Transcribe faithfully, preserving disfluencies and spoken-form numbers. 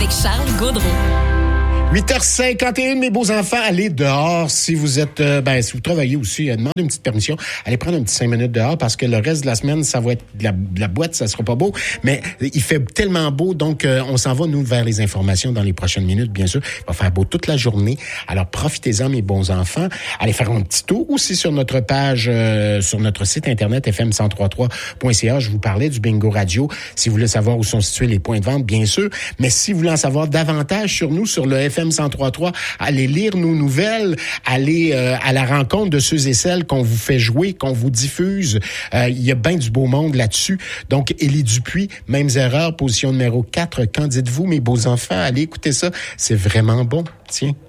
avec Charles Gaudreau. huit heures cinquante et un, mes beaux enfants, allez dehors. Si vous êtes, euh, ben, si vous travaillez aussi, euh, demandez une petite permission. Allez prendre un petit cinq minutes dehors parce que le reste de la semaine, ça va être de la, de la boîte, ça sera pas beau. Mais il fait tellement beau, donc euh, on s'en va, nous, vers les informations dans les prochaines minutes, bien sûr. Il va faire beau toute la journée. Alors, profitez-en, mes bons enfants. Allez faire un petit tour aussi sur notre page, euh, sur notre site internet f m cent trois point trois point c a. Je vous parlais du Bingo Radio. Si vous voulez savoir où sont situés les points de vente, bien sûr. Mais si vous voulez en savoir davantage sur nous, sur le F M cent trois point trois, allez lire nos nouvelles, allez euh, à la rencontre de ceux et celles qu'on vous fait jouer, qu'on vous diffuse. Euh, il y a bien du beau monde là-dessus. Donc, Élie Dupuis, mêmes erreurs, position numéro quatre. Qu'en dites-vous, mes beaux enfants? Allez écouter ça. C'est vraiment bon. Tiens.